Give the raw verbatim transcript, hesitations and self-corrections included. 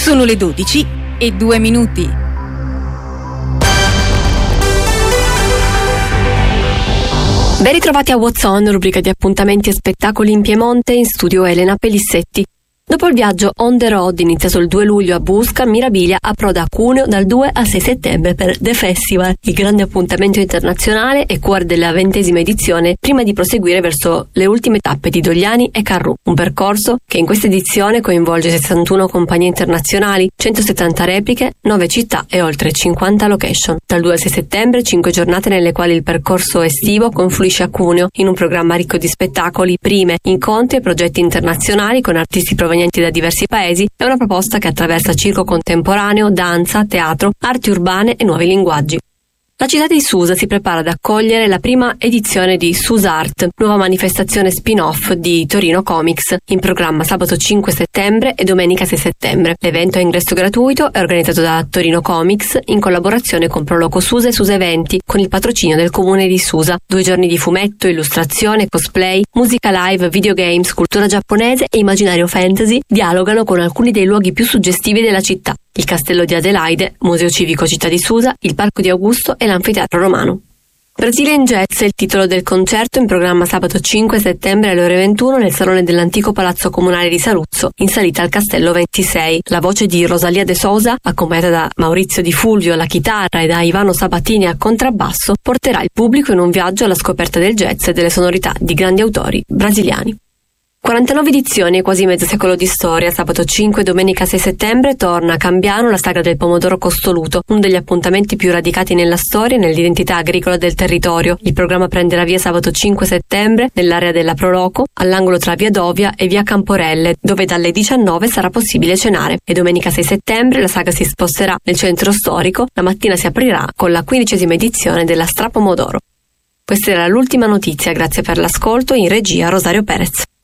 Sono le dodici e due minuti. Ben ritrovati a What's On, rubrica di appuntamenti e spettacoli in Piemonte, in studio Elena Pellissetti. Dopo il viaggio on the road iniziato il due luglio a Busca, Mirabilia approda a Cuneo dal due al sei settembre per The Festival, il grande appuntamento internazionale e cuore della ventesima edizione, prima di proseguire verso le ultime tappe di Dogliani e Carrù. Un percorso che in questa edizione coinvolge sessantuno compagnie internazionali, centosettanta repliche, nove città e oltre cinquanta location. Dal due al sei settembre, cinque giornate nelle quali il percorso estivo confluisce a Cuneo in un programma ricco di spettacoli, prime, incontri e progetti internazionali con artisti provenienti da diversi paesi. È una proposta che attraversa circo contemporaneo, danza, teatro, arti urbane e nuovi linguaggi. La città di Susa si prepara ad accogliere la prima edizione di Susart, nuova manifestazione spin-off di Torino Comics, in programma sabato cinque settembre e domenica sei settembre. L'evento a ingresso gratuito è organizzato da Torino Comics in collaborazione con Proloco Susa e Susa Eventi, con il patrocinio del comune di Susa. Due giorni di fumetto, illustrazione, cosplay, musica live, videogames, cultura giapponese e immaginario fantasy dialogano con alcuni dei luoghi più suggestivi della città: il Castello di Adelaide, Museo Civico Città di Susa, il Parco di Augusto e l'Anfiteatro Romano. Brazilian Jazz è il titolo del concerto, in programma sabato cinque settembre alle ore ventuno nel salone dell'antico Palazzo Comunale di Saluzzo, in salita al Castello ventisei. La voce di Rosalia De Sousa, accompagnata da Maurizio Di Fulvio alla chitarra e da Ivano Sabatini al contrabbasso, porterà il pubblico in un viaggio alla scoperta del jazz e delle sonorità di grandi autori brasiliani. quarantanove edizioni e quasi mezzo secolo di storia. Sabato cinque e domenica sei settembre torna a Cambiano la sagra del pomodoro costoluto, uno degli appuntamenti più radicati nella storia e nell'identità agricola del territorio. Il programma prenderà via sabato cinque settembre nell'area della Proloco, all'angolo tra via Dovia e via Camporelle, dove dalle diciannove sarà possibile cenare. E domenica sei settembre la sagra si sposterà nel centro storico. La mattina si aprirà con la quindicesima edizione della Strapomodoro. Questa era l'ultima notizia, grazie per l'ascolto. In regia Rosario Perez.